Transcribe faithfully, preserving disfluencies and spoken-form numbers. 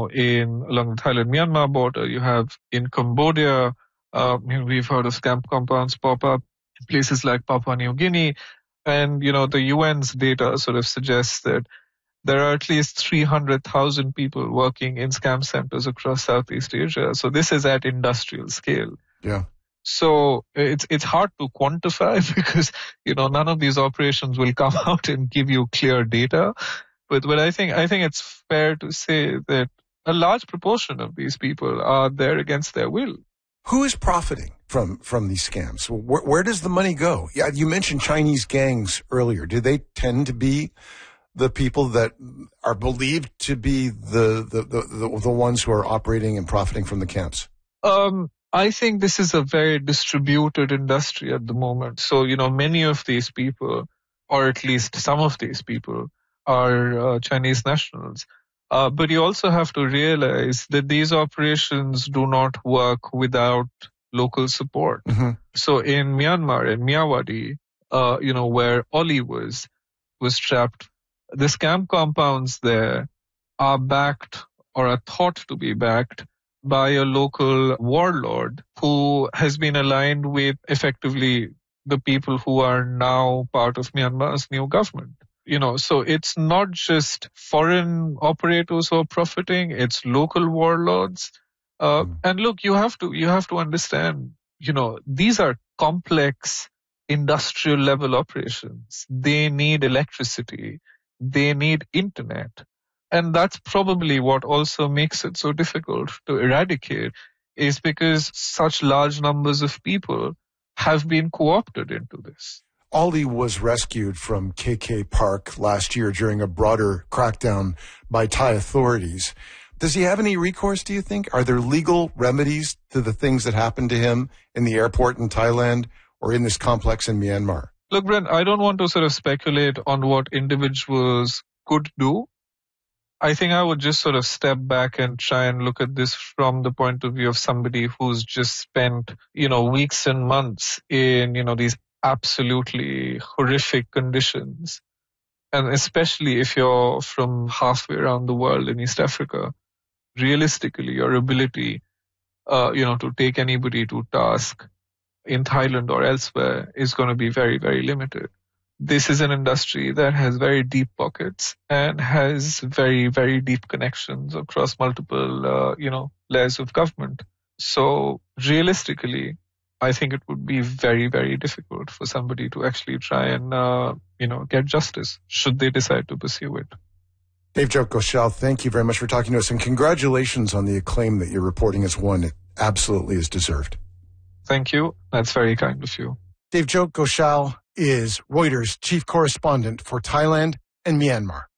in along the Thailand-Myanmar border. You have in Cambodia, uh, you know, we've heard of scam compounds pop up in places like Papua New Guinea. And, you know, the U N's data sort of suggests that there are at least three hundred thousand people working in scam centers across Southeast Asia. So this is at industrial scale. Yeah. So it's it's hard to quantify because, you know, none of these operations will come out and give you clear data. But but I think I think it's fair to say that a large proportion of these people are there against their will. Who is profiting from from these scams? Where, where does the money go? Yeah, you mentioned Chinese gangs earlier. Do they tend to be the people that are believed to be the the the, the, the ones who are operating and profiting from the camps? Um. I think this is a very distributed industry at the moment. So, you know, many of these people, or at least some of these people, are uh, Chinese nationals. Uh, but you also have to realize that these operations do not work without local support. Mm-hmm. So in Myanmar, in Myawaddy, uh, you know, where Oli was, was trapped, the scam compounds there are backed or are thought to be backed by a local warlord who has been aligned with effectively the people who are now part of Myanmar's new government. You know, so it's not just foreign operators who are profiting, it's local warlords. Uh, mm. And look, you have to, you have to understand, you know, these are complex industrial level operations. They need electricity. They need internet. And that's probably what also makes it so difficult to eradicate, is because such large numbers of people have been co-opted into this. Oli was rescued from K K Park last year during a broader crackdown by Thai authorities. Does he have any recourse, do you think? Are there legal remedies to the things that happened to him in the airport in Thailand or in this complex in Myanmar? Look, Brent, I don't want to sort of speculate on what individuals could do. I think I would just sort of step back and try and look at this from the point of view of somebody who's just spent, you know, weeks and months in, you know, these absolutely horrific conditions. And especially if you're from halfway around the world in East Africa, realistically, your ability, uh, you know, to take anybody to task in Thailand or elsewhere is going to be very, very limited. This is an industry that has very deep pockets and has very, very deep connections across multiple, uh, you know, layers of government. So realistically, I think it would be very, very difficult for somebody to actually try and, uh, you know, get justice should they decide to pursue it. Devjot Ghoshal, thank you very much for talking to us, and congratulations on the acclaim that your reporting has won. It absolutely is deserved. Thank you. That's very kind of you. Devjot Ghoshal is Reuters' chief correspondent for Thailand and Myanmar.